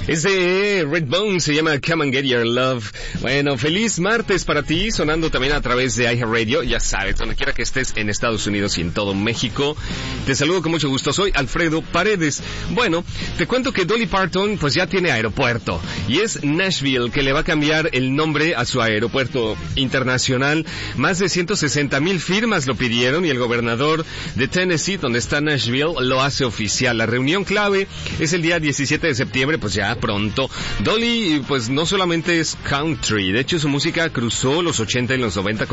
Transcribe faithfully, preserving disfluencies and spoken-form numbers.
Es de Redbone, se llama Come and Get Your Love. Bueno, feliz martes para ti, sonando también a través de iHeartRadio. Ya sabes, donde quiera que estés en Estados Unidos y en todo México. Te saludo con mucho gusto, soy Alfredo Paredes. Bueno, te cuento que Dolly Parton pues ya tiene aeropuerto. Y es Nashville, que le va a cambiar el nombre a su aeropuerto internacional. Más de ciento sesenta mil firmas lo pidieron y el gobernador de Tennessee, donde está Nashville, lo hace oficial. La reunión clave es el día diecisiete de septiembre, pues ya pronto. Dolly, pues no solamente es country, de hecho su música cruzó los ochenta y los noventa con